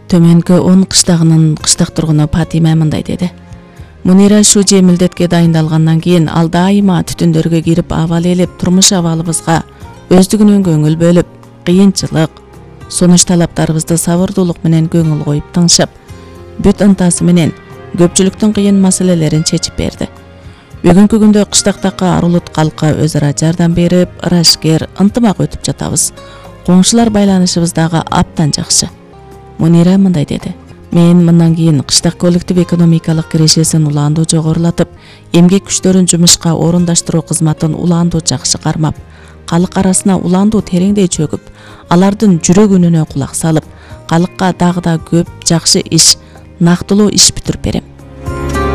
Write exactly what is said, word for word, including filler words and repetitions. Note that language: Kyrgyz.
Төмөнкү он кыштагынын кыштак тургуну Патима мындай деди. Мунира ушул жемилдетке дайындалгандан кийин ал дайыма түтүндөргө кирип абал элеп, турмуш абалыбызга өздүгүнөн көңүл бөлүп, кыйынчылык, сунуш талаптарыбызды сабырдуулук менен көңүл коюп тыңшып, бүт ынтасы менен көпчүлүктүн кыйын маселелерин чечип берди. Бүгүнкү күндө кыштактакы арулут калкка өз ара жардам берип, ырашкер, ынтымак өтүп жатабыз. Коңшулар байланышыбыз дагы аптан жакшы. Мунира мындай деди. Мен мындан кийин кыштак коллектив экономикалык кирешесин улаандуу жогорулатып, эмгек күчтөрүн жумушка орундаштыруу кызматын улаандуу жакшы кармап, калык арасына улаандуу тереңдей чөгүп, алардын жүрөк үнүнө кулак салып, калыкка дагы да көп жакшы иш, нактылуу иш бүтүрүп берем.